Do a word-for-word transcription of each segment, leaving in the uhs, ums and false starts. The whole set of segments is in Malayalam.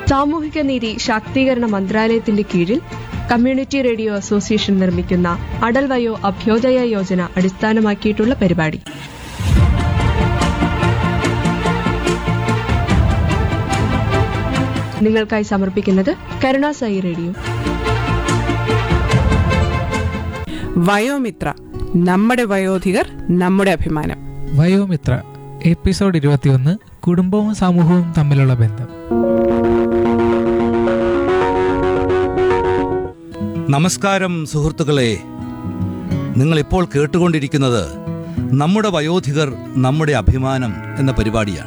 സാമൂഹിക നീതി ശാക്തീകരണ മന്ത്രാലയത്തിന്റെ കീഴിൽ കമ്മ്യൂണിറ്റി റേഡിയോ അസോസിയേഷൻ നിർമ്മിക്കുന്ന അടൽ വയോ അഭ്യോദയ യോജന അടിസ്ഥാനമാക്കിയിട്ടുള്ള പരിപാടി. നിങ്ങൾക്കായി സമർപ്പിക്കുന്നത് കരുണാസായി റേഡിയോ. വയോമിത്ര, നമ്മുടെ വയോധികർ നമ്മുടെ അഭിമാനം. വയോമിത്ര എപ്പിസോഡ് ഇരുപത്തിയൊന്ന്, കുടുംബവും സമൂഹവും തമ്മിലുള്ള ബന്ധം. നമസ്കാരം സുഹൃത്തുക്കളെ, നിങ്ങളിപ്പോൾ കേട്ടുകൊണ്ടിരിക്കുന്നത് നമ്മുടെ വയോധികർ നമ്മുടെ അഭിമാനം എന്ന പരിപാടിയാണ്.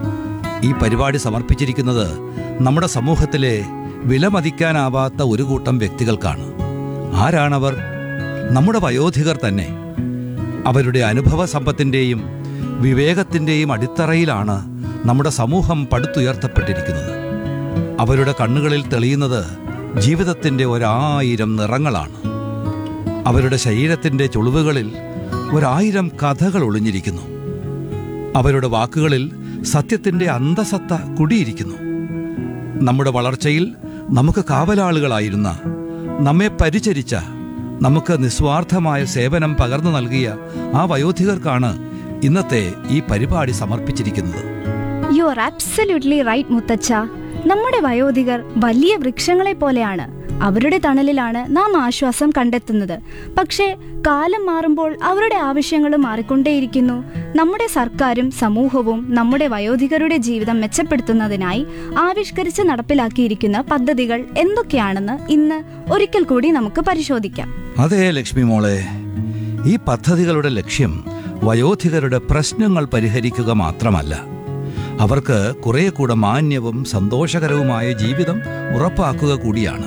ഈ പരിപാടി സമർപ്പിച്ചിരിക്കുന്നത് നമ്മുടെ സമൂഹത്തിലെ വിലമതിക്കാനാവാത്ത ഒരു കൂട്ടം വ്യക്തികൾക്കാണ്. ആരാണവർ? നമ്മുടെ വയോധികർ തന്നെ. അവരുടെ അനുഭവ സമ്പത്തിൻ്റെയും വിവേകത്തിൻ്റെയും അടിത്തറയിലാണ് നമ്മുടെ സമൂഹം പടുത്തുയർത്തപ്പെട്ടിരിക്കുന്നത്. അവരുടെ കണ്ണുകളിൽ തെളിയുന്നത് ജീവിതത്തിൻ്റെ ഒരായിരം നിറങ്ങളാണ്. അവരുടെ ശരീരത്തിൻ്റെ ചുളിവുകളിൽ ഒരായിരം കഥകൾ ഒളിഞ്ഞിരിക്കുന്നു. അവരുടെ വാക്കുകളിൽ സത്യത്തിൻ്റെ അന്തസത്ത കുടിയിരിക്കുന്നു. നമ്മുടെ വളർച്ചയിൽ നമുക്ക് കാവലാളുകളായിരുന്ന, നമ്മെ പരിചരിച്ച, നമുക്ക് നിസ്വാർത്ഥമായ സേവനം പകർന്നു നൽകിയ ആ വയോധികർക്കാണ് ഇന്നത്തെ ഈ പരിപാടി സമർപ്പിച്ചിരിക്കുന്നത്. യു ആർ അബ്സല്യൂട്ട്ലി റൈറ്റ് മുത്തച്ഛ. നമ്മുടെ വയോധികർ വലിയ വൃക്ഷങ്ങളെ പോലെയാണ്. അവരുടെ തണലിലാണ് നാം ആശ്വാസം കണ്ടെത്തുന്നത്. പക്ഷേ കാലം മാറുമ്പോൾ അവരുടെ ആവശ്യങ്ങൾ മാറിക്കൊണ്ടേയിരിക്കുന്നു. നമ്മുടെ സർക്കാരും സമൂഹവും നമ്മുടെ വയോധികരുടെ ജീവിതം മെച്ചപ്പെടുത്തുന്നതിനായി ആവിഷ്കരിച്ച് നടപ്പിലാക്കിയിരിക്കുന്ന പദ്ധതികൾ എന്തൊക്കെയാണെന്ന് ഇന്ന് ഒരിക്കൽ കൂടി നമുക്ക് പരിശോധിക്കാം. അതെ ലക്ഷ്മി മോളെ, ഈ പദ്ധതികളുടെ ലക്ഷ്യം വയോധികരുടെ പ്രശ്നങ്ങൾ പരിഹരിക്കുക മാത്രമല്ല, അവർക്ക് കുറെ കൂടെ മാന്യവും സന്തോഷകരവുമായ ജീവിതം ഉറപ്പാക്കുക കൂടിയാണ്.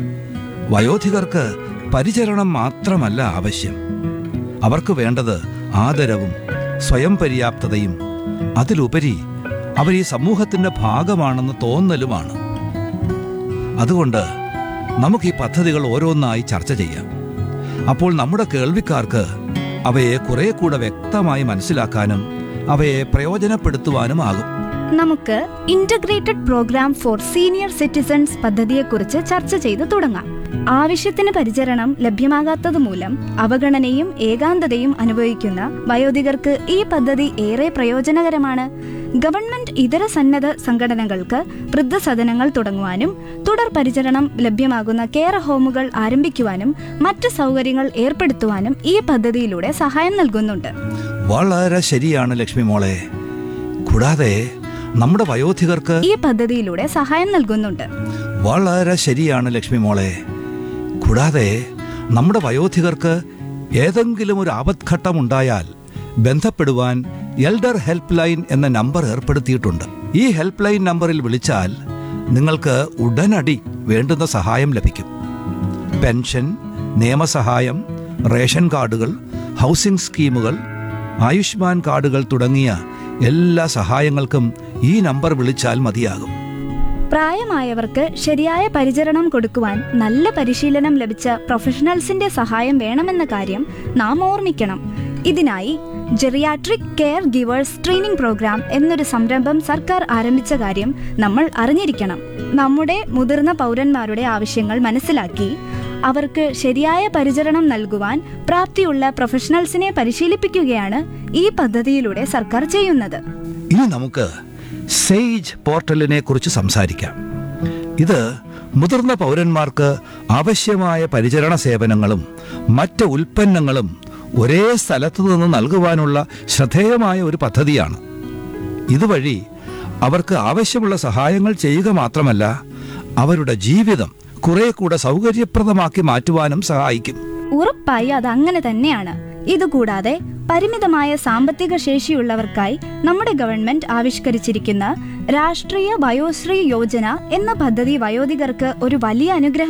വയോധികർക്ക് പരിചരണം മാത്രമല്ല ആവശ്യം. അവർക്ക് വേണ്ടത് ആദരവും സ്വയം പര്യാപ്തതയും അതിലുപരി അവർ ഈ സമൂഹത്തിൻ്റെ ഭാഗമാണെന്ന് തോന്നലുമാണ്. അതുകൊണ്ട് നമുക്ക് ഈ പദ്ധതികൾ ഓരോന്നായി ചർച്ച ചെയ്യാം. അപ്പോൾ നമ്മുടെ കേൾവിക്കാർക്ക് അവയെ കുറെ കൂടെ വ്യക്തമായി മനസ്സിലാക്കാനും അവയെ പ്രയോജനപ്പെടുത്തുവാനുമാകും. നമുക്ക് integrated programme four senior citizens പദ്ധതിയെക്കുറിച്ച് ചർച്ച ചെയ്തു തുടങ്ങാം. ആവശ്യത്തിന് പരിചരണം ലഭ്യമാകാത്തത് മൂലം അവഗണനയും ഏകാന്തതയും അനുഭവിക്കുന്ന വയോധികർക്ക് ഈ പദ്ധതി ഏറെ പ്രയോജനകരമാണ്. ഗവൺമെന്റ് ഇതര സന്നദ്ധ സംഘടനകൾക്ക് വൃദ്ധസദനങ്ങൾ തുടങ്ങുവാനും തുടർ പരിചരണം ലഭ്യമാകുന്ന കെയർ ഹോമുകൾ ആരംഭിക്കുവാനും മറ്റ് സൗകര്യങ്ങൾ ഏർപ്പെടുത്തുവാനും ഈ പദ്ധതിയിലൂടെ സഹായം നൽകുന്നുണ്ട്. വളരെ ശരിയാണ് ലക്ഷ്മി മോളെ. കൂടാതെ നമ്മുടെ വയോധികർക്ക് ഈ പദ്ധതിയിലൂടെ സഹായം നൽകുന്നുണ്ട്. വളരെ ശരിയാണ് ലക്ഷ്മി മോളെ. കൂടാതെ നമ്മുടെ വയോധികർക്ക് ഏതെങ്കിലും ഒരു ആപത്ഘട്ടം ഉണ്ടായാൽ ബന്ധപ്പെടുവാൻ എൽഡർ ഹെൽപ്പ് ലൈൻ എന്ന നമ്പർ ഏർപ്പെടുത്തിയിട്ടുണ്ട്. ഈ ഹെൽപ്പ് ലൈൻ നമ്പറിൽ വിളിച്ചാൽ നിങ്ങൾക്ക് ഉടനടി വേണ്ടുന്ന സഹായം ലഭിക്കും. പെൻഷൻ, നിയമസഹായം, റേഷൻ കാർഡുകൾ, ഹൗസിംഗ് സ്കീമുകൾ, ആയുഷ്മാൻ കാർഡുകൾ തുടങ്ങിയ എല്ലാ സഹായങ്ങൾക്കും ഈ നമ്പർ വിളിച്ചാൽ മതിയാകും. പ്രായമായവർക്ക് ശരിയായ പരിചരണം കൊടുക്കുവാൻ നല്ല പരിശീലനം ലഭിച്ച പ്രൊഫഷണൽസിന്റെ സഹായം വേണമെന്ന കാര്യം നാം ഓർമ്മിക്കണം. ഇതിനായി geriatric care givers training programme എന്നൊരു സംരംഭം സർക്കാർ ആരംഭിച്ച കാര്യം നമ്മൾ അറിഞ്ഞിരിക്കണം. നമ്മുടെ മുതിർന്ന പൗരന്മാരുടെ ആവശ്യങ്ങൾ മനസ്സിലാക്കി അവർക്ക് ശരിയായ പരിചരണം നൽകുവാൻ പ്രാപ്തിയുള്ള പ്രൊഫഷണൽസിനെ പരിശീലിപ്പിക്കുകയാണ് ഈ പദ്ധതിയിലൂടെ സർക്കാർ ചെയ്യുന്നത്. ഇനി നമുക്ക് സേജ് പോർട്ടലിനെ കുറിച്ച് സംസാരിക്കാം. ഇത് മുതിർന്ന പൗരന്മാർക്ക് ആവശ്യമായ പരിചരണ സേവനങ്ങളും മറ്റ് ഉൽപ്പന്നങ്ങളും ഒരേ സ്ഥലത്തു നിന്ന് നൽകുവാനുള്ള ശ്രദ്ധേയമായ ഒരു പദ്ധതിയാണ്. ഇതുവഴി അവർക്ക് ആവശ്യമുള്ള സഹായങ്ങൾ ചെയ്യുക മാത്രമല്ല, അവരുടെ ജീവിതം കുറെ കൂടെ സൗകര്യപ്രദമാക്കി മാറ്റുവാനും സഹായിക്കും. ഉറപ്പായി അത് അങ്ങനെ തന്നെയാണ്. ഇതുകൂടാതെ പരിമിതമായ സാമ്പത്തിക ശേഷിയുള്ളവർക്കായി നമ്മുടെ ഗവൺമെന്റ് ആവിഷ്കരിച്ചിരിക്കുന്ന രാഷ്ട്രീയ വയോശ്രീ യോജന എന്ന പദ്ധതി വയോധികർക്ക് ഒരു വലിയ അനുഗ്രഹം